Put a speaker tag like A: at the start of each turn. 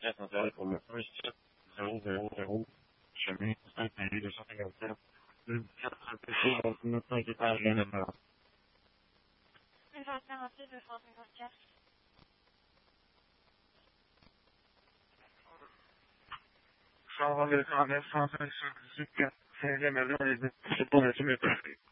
A: pièce intérieure pour le 1-7-0-0-0, chemin Saint-Marie 257, 4 PC, bâtiment 5 étages, rien à faire.
B: 246, 254.
A: Ça va le 109, 105, 118, 4, 5e avion, c'est pas monsieur, mais presque.